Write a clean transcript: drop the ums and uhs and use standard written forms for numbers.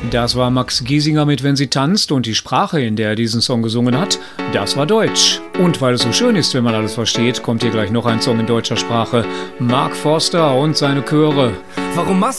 Das war Max Giesinger mit Wenn sie tanzt, und die Sprache, in der er diesen Song gesungen hat, das war Deutsch. Und weil es so schön ist, wenn man alles versteht, kommt hier gleich noch ein Song in deutscher Sprache. Mark Forster und seine Chöre. Warum